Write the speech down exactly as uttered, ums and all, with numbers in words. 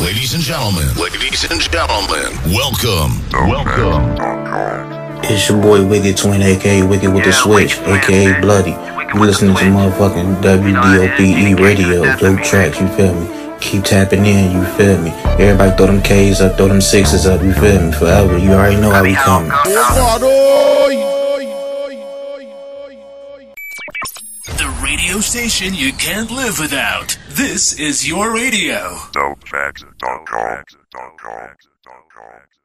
Ladies and gentlemen, ladies and gentlemen, welcome, welcome. It's your boy Wicked Twin, aka Wicked with the Switch, aka Bloody. You listening to motherfucking W D O P E radio, dope tracks, you feel me? Keep tapping in, you feel me? Everybody throw them K's up, throw them sixes up, you feel me? Forever, you already know how we coming. The radio station you can't live without. This is your radio. dope tracks dot com